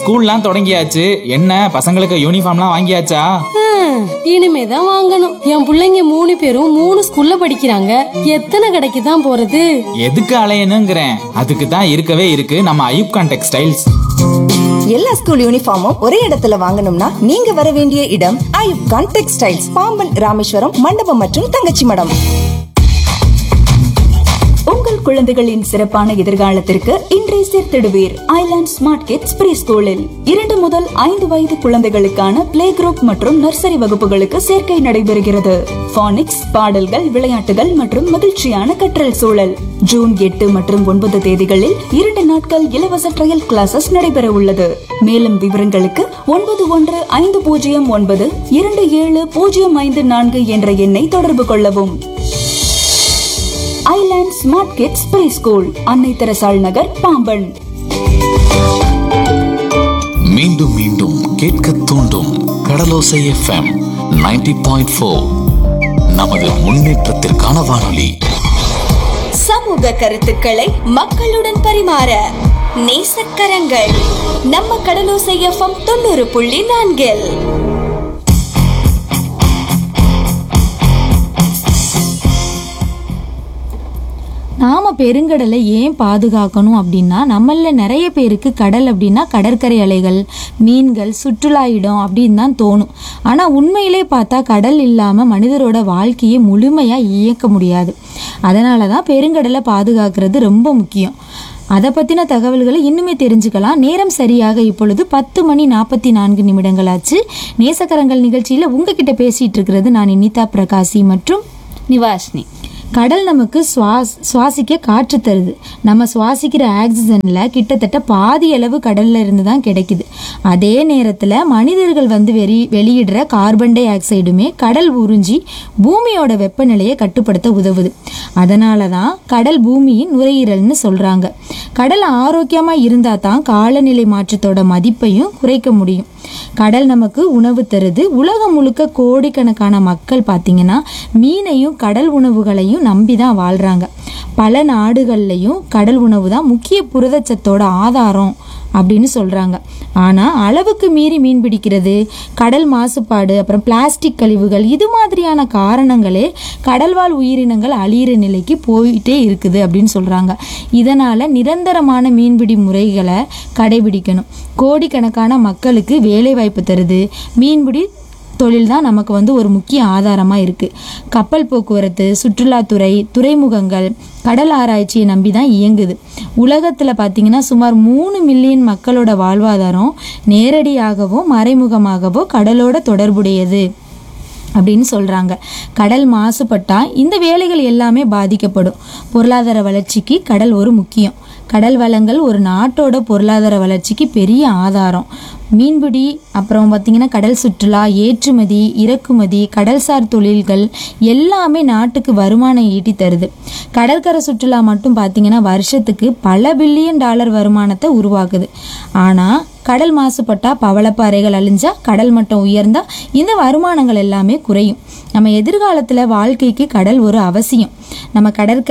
ஸ்கூல்லாம் தொடங்கியாச்சு. என்ன பசங்களுக்கு யூனிஃபார்ம்லாம் வாங்கியாச்சா? இனிமேதான் வாங்கணும். என் பிள்ளைங்க 3 பேரும் 3 ஸ்கூல்ல படிக்கிறாங்க. எத்தனை கடைக்கு தான் போறது? எதுக்கு அலையணுங்கிறேன். அதுக்கு தான் இருக்கவே இருக்கு நம்ம ஐயூப்கான் டெக்ஸ்டைல்ஸ். எல்லா ஸ்கூல் யூனிஃபார்மும் ஒரே இடத்துல வாங்கணும்னா நீங்க வர வேண்டிய இடம் ஐயூப்கான் டெக்ஸ்டைல்ஸ், பாம்பன், ராமேஸ்வரம், மண்டபம் மற்றும் தங்கச்சி மடம். உங்கள் குழந்தைகளின் சிறப்பான எதிர்காலத்திற்கு இன்றைய சேர்த்திடுவீர் ஐலாண்ட் ஸ்மார்ட் கிட்ஸ் ப்ரீ ஸ்கூலில். 2 முதல் 5 வயது குழந்தைகளுக்கான பிளே குரூப் மற்றும் நர்சரி வகுப்புகளுக்கு சேர்க்கை நடைபெறுகிறது. பானிக்ஸ், பாடல்கள், விளையாட்டுகள் மற்றும் மகிழ்ச்சியான கற்றல் சூழல். ஜூன் 8 மற்றும் 9 தேதிகளில் 2 நாட்கள் இலவச ட்ரையல் கிளாஸஸ் நடைபெற உள்ளது. மேலும் விவரங்களுக்கு 9159270554 என்ற எண்ணை தொடர்பு கொள்ளவும். Island smart kids pre school, அன்னை தெரசாள் நகர், பாம்பன். மீண்டும் மீண்டும் கேட்க தூண்டும் கடலோசை எஃப்எம் 90.4. நமது முன்னேற்றத்திற்கான வானொலி. சமூக கருத்துக்களை மக்களுடன் பரிமாற நேசக்கரங்கள். நம்ம கடலோசை எஃப்எம் 90.4. நாம பெருங்கடலை ஏன் பாதுகாக்கணும் அப்படின்னா, நம்மள நிறைய பேருக்கு கடல் அப்படின்னா கடற்கரை அலைகள், மீன்கள், சுற்றுலா இடம் அப்படின்னு தான் தோணும். ஆனால் உண்மையிலே பார்த்தா கடல் இல்லாமல் மனிதரோட வாழ்க்கையை முழுமையாக இயக்க முடியாது. அதனால தான் பெருங்கடலை பாதுகாக்கிறது ரொம்ப முக்கியம். அதை பற்றின தகவல்களை இன்னுமே தெரிஞ்சுக்கலாம். நேரம் சரியாக இப்பொழுது 10:44 ஆச்சு. நேசக்கரங்கள் நிகழ்ச்சியில் உங்ககிட்ட பேசிகிட்டு இருக்கிறது நான் இனிதா பிரகாசி மற்றும் நிவாஷினி. கடல் நமக்கு சுவாசிக்க காற்று தருது. நம்ம சுவாசிக்கிற ஆக்சிஜன்ல கிட்டத்தட்ட பாதி அளவு கடல்ல இருந்து தான் கிடைக்குது. அதே நேரத்தில் மனிதர்கள் வெளியிடுற கார்பன் டை ஆக்சைடுமே கடல் உறிஞ்சி பூமியோட வெப்பநிலையை கட்டுப்படுத்த உதவுது. அதனால தான் கடல் பூமியின் நுரையீரல்னு சொல்றாங்க. கடல் ஆரோக்கியமா இருந்தா தான் காலநிலை மாற்றத்தோட மதிப்பையும் குறைக்க முடியும். கடல் நமக்கு உணவு தருது. உலகம் முழுக்க கோடிக்கணக்கான மக்கள் பார்த்தீங்கன்னா மீனையும் கடல் உணவுகளையும் நம்பி தான் வாழ்றாங்க. பல நாடுகள்லையும் கடல் உணவு தான் முக்கிய புரதச்சத்தோட ஆதாரம் அப்படின்னு சொல்றாங்க. ஆனால் அளவுக்கு மீறி மீன் பிடிக்கிறது, கடல் மாசுபாடு, அப்புறம் பிளாஸ்டிக் கழிவுகள், இது மாதிரியான காரணங்களே கடல்வாழ் உயிரினங்கள் அழியிற நிலைக்கு போயிட்டே இருக்குது அப்படின்னு சொல்றாங்க. இதனால நிரந்தரமான மீன்பிடி முறைகளை கடைபிடிக்கணும். கோடிக்கணக்கான மக்களுக்கு வேலை வாய்ப்பு தருது. மீன்பிடி தொழில் தான் நமக்கு ஒரு முக்கிய ஆதாரமாக இருக்குது. கப்பல் போக்குவரத்து, சுற்றுலாத்துறை, துறைமுகங்கள், கடல் ஆராய்ச்சியை நம்பி தான் இயங்குது. உலகத்தில் பார்த்திங்கன்னா சுமார் 3 மில்லியன் மக்களோட வாழ்வாதாரம் நேரடியாகவோ மறைமுகமாகவோ கடலோட தொடர்புடையது அப்படின்னு சொல்கிறாங்க. கடல் மாசுபட்டால் இந்த வேலைகள் எல்லாமே பாதிக்கப்படும். பொருளாதார வளர்ச்சிக்கு கடல் ஒரு முக்கியம். கடல் வளங்கள் ஒரு நாட்டோட பொருளாதார வளர்ச்சிக்கு பெரிய ஆதாரம். மீன்பிடி, அப்புறம் பார்த்திங்கன்னா கடல் சுற்றுலா, ஏற்றுமதி, இறக்குமதி, கடல்சார் தொழில்கள் எல்லாமே நாட்டுக்கு வருமானம் ஈட்டி தருது. கடற்கரை சுற்றுலா மட்டும் பார்த்திங்கன்னா வருஷத்துக்கு பல பில்லியன் டாலர் வருமானத்தை உருவாக்குது. ஆனால் கடல் மாசுபட்டா, பவளப்பாறைகள் அழிஞ்சா, கடல் மட்டம் உயர்ந்தா இந்த வருமானங்கள் எல்லாமே குறையும். நம்ம எதிர்காலத்தில் வாழ்க்கைக்கு கடல் ஒரு அவசியம். நம்ம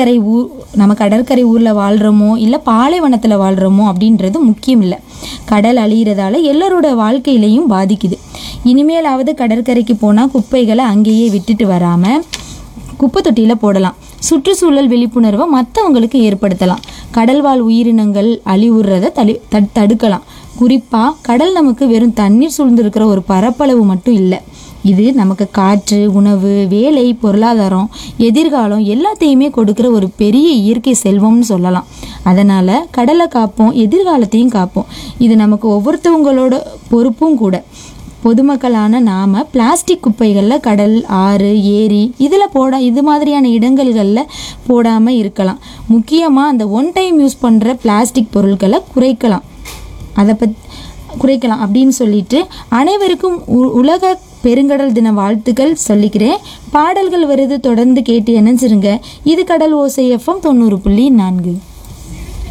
கடற்கரை ஊரில் வாழ்கிறோமோ இல்லை பாலைவனத்தில் வாழ்கிறோமோ அப்படின்றது முக்கியம் இல்லை. கடல் அழிகிறதால எல்லாரோட வாழ்க்கையிலையும் பாதிக்குது. இனிமேலாவது கடற்கரைக்கு போனால் குப்பைகளை அங்கேயே விட்டுட்டு வராமல் குப்பை தொட்டியில் போடலாம். சுற்றுச்சூழல் விழிப்புணர்வை மற்றவங்களுக்கு ஏற்படுத்தலாம். கடல்வாழ் உயிரினங்கள் அழிவுறதை தடுக்கலாம். குறிப்பாக கடல் நமக்கு வெறும் தண்ணீர் சூழ்ந்திருக்கிற ஒரு பரப்பளவு மட்டும் இல்லை. இது நமக்கு காற்று, உணவு, வேலை, பொருளாதாரம், எதிர்காலம் எல்லாத்தையுமே கொடுக்குற ஒரு பெரிய இயற்கை செல்வம்னு சொல்லலாம். அதனால் கடலை காப்போம், எதிர்காலத்தையும் காப்போம். இது நமக்கு ஒவ்வொருத்தவங்களோட பொறுப்பும் கூட. பொதுமக்களான நாம் பிளாஸ்டிக் குப்பைகளில் கடல், ஆறு, ஏரி இது மாதிரியான இடங்களில் போடாமல் இருக்கலாம். முக்கியமாக அந்த ஒன் டைம் யூஸ் பண்ணுற பிளாஸ்டிக் பொருட்களை குறைக்கலாம் அப்படின்னு சொல்லிட்டு அனைவருக்கும் உலக பெருங்கடல் தின வாழ்த்துக்கள் சொல்லிக்கிறேன். பாடல்கள் வருது, தொடர்ந்து கேட்டு இணைஞ்சிருங்க. இது கடல் ஓசை எஃப்எம் 90.4.